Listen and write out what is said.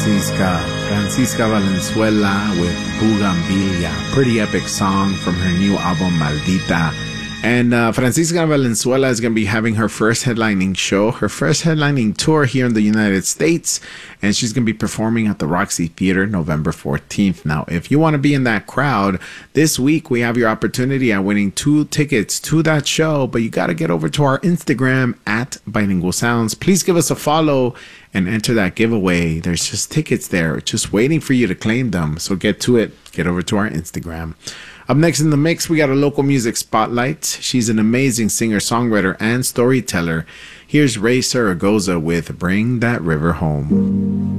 Francisca Valenzuela with Bugambilia. Pretty epic song from her new album, Maldita. And Francisca Valenzuela is going to be having her first headlining show, her first headlining tour here in the United States. And she's going to be performing at the Roxy Theater November 14th. Now, if you want to be in that crowd, this week we have your opportunity at winning 2 tickets to that show. But you got to get over to our Instagram at Bilingual Sounds. Please give us a follow and enter that giveaway. There's just tickets there, just waiting for you to claim them. So get to it. Get over to our Instagram. Up next in the mix, we got a local music spotlight. She's an amazing singer, songwriter, and storyteller. Here's Ray Zaragoza with Bring That River Home.